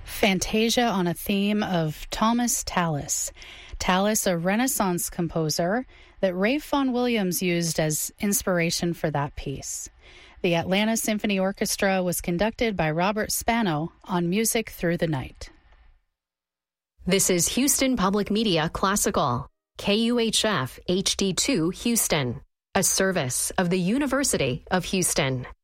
Fantasia on a theme of Thomas Tallis. Tallis, a Renaissance composer that Ralph Vaughan Williams used as inspiration for that piece. The Atlanta Symphony Orchestra was conducted by Robert Spano on Music Through the Night. This is Houston Public Media Classical, KUHF HD2 Houston, a service of the University of Houston.